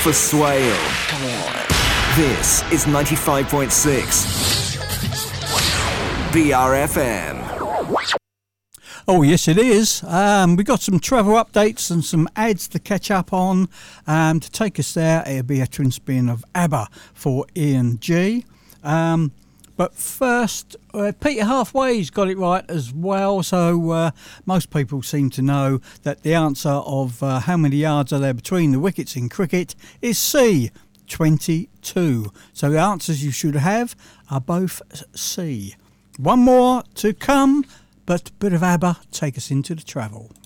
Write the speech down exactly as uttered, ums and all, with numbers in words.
for Swale. Come on. This is ninety-five point six B R F M. Oh, yes, it is. Um, we've got some travel updates and some ads to catch up on. Um, to take us there, it'll be a twin spin of ABBA for Ian G. Um, but first, uh, Peter Halfway's got it right as well. So uh, most people seem to know that the answer of uh, how many yards are there between the wickets in cricket is C, twenty-two. So the answers you should have are both C. One more to come. But a bit of ABBA, take us into the travel.